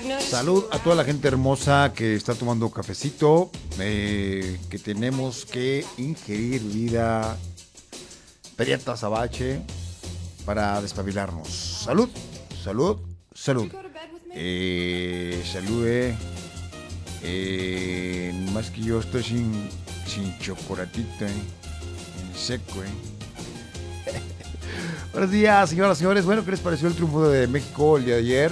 Salud a toda la gente hermosa que está tomando cafecito, que tenemos que ingerir vida Perieta Azabache para despabilarnos. Salud, salud, salud. Salude. Más que yo estoy sin chocolatito, en seco, Buenos días, señoras y señores. Bueno, ¿qué les pareció el triunfo de México el día de ayer?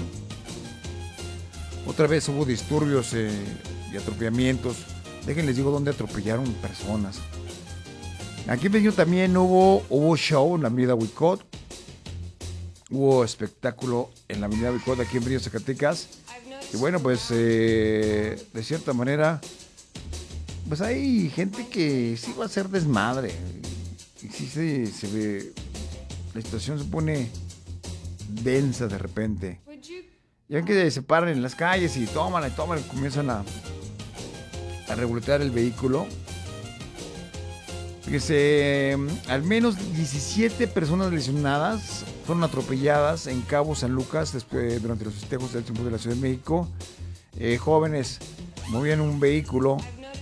Otra vez hubo disturbios y atropellamientos. Déjenles digo dónde atropellaron personas. Aquí en Medellín también hubo show en la Avenida Huicot. Hubo espectáculo en la Avenida Huicot aquí en Brillo, Zacatecas. Y bueno, pues de cierta manera, pues hay gente que sí va a hacer desmadre. Y sí se ve, la situación se pone densa de repente. Ya ven que se paran en las calles y toman, comienzan a revolotear el vehículo. Fíjese, al menos 17 personas lesionadas fueron atropelladas en Cabo San Lucas durante los festejos del triunfo de la Ciudad de México. Jóvenes movían un vehículo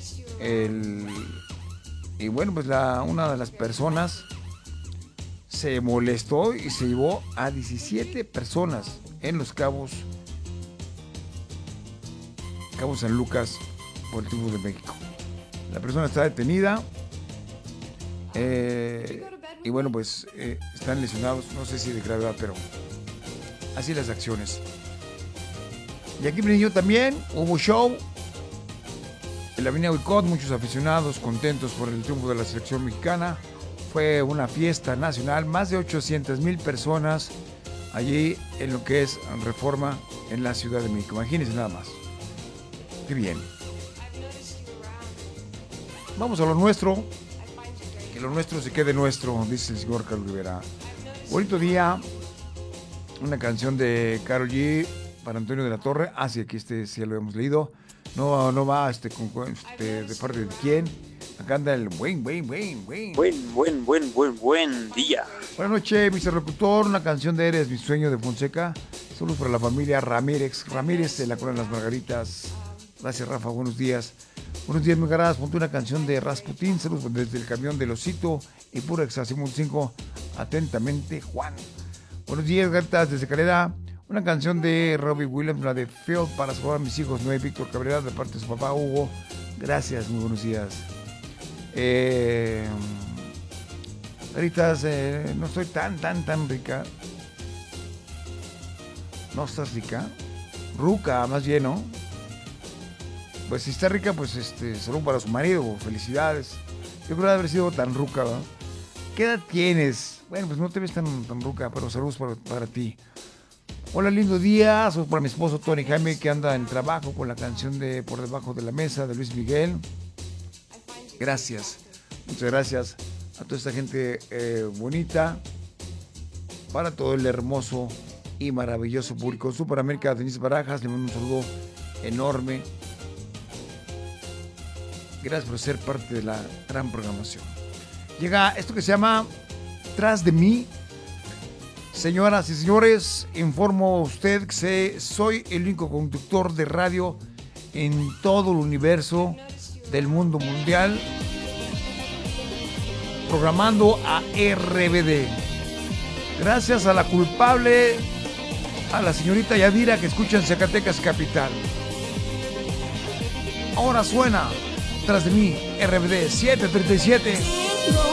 y bueno, pues una de las personas se molestó y se llevó a 17 personas en los Cabos San Lucas por el triunfo de México. La persona está detenida. Y bueno, pues están lesionados, no sé si de gravedad, pero así las acciones. Y aquí en Medellín también hubo show en la Avenida Huicot, muchos aficionados contentos por el triunfo de la selección mexicana. Fue una fiesta nacional, más de 800,000 personas allí en lo que es Reforma en la Ciudad de México. Imagínense nada más. Qué bien. Vamos a lo nuestro. Que lo nuestro se quede nuestro, dice el señor Carlos Rivera. Bonito día. Una canción de Karol G para Antonio de la Torre. Ah, sí, aquí sí lo hemos leído. No va de parte de quién. Acá anda el buen día. Buenas noches, mi interlocutor. Una canción de Eres mi sueño de Fonseca. Saludos para la familia Ramírez de la Colonia de las Margaritas. Gracias, Rafa. Buenos días. Buenos días, muy garadas. Ponte una canción de Rasputín. Saludos desde el camión del Osito y pura extracción 5. Atentamente, Juan. Buenos días, gatas desde Calera. Una canción de Robbie Williams, la de Phil, para salvar a mis hijos, Noé Víctor Cabrera, de parte de su papá Hugo. Gracias, muy buenos días. Garitas, no estoy tan rica. ¿No estás rica? Ruca, más bien, ¿no? Pues si está rica, pues saludo para su marido, felicidades. Yo creo que haber sido tan ruca, ¿verdad? ¿Qué edad tienes? Bueno, pues no te ves tan ruca, pero saludos para ti. Hola, lindo día. Saludos para mi esposo Tony Jaime, que anda en trabajo con la canción de Por Debajo de la Mesa de Luis Miguel. Gracias, muchas gracias a toda esta gente bonita, para todo el hermoso y maravilloso público. Super América, Denise Barajas, le mando un saludo enorme. Gracias por ser parte de la gran programación. Llega esto que se llama Tras de mí. Señoras y señores, informo a usted que soy el único conductor de radio en todo el universo del mundo mundial, programando a RBD. Gracias a la culpable, a la señorita Yadira, que escucha en Zacatecas Capital. Ahora suena Tras de mí, RBD 737.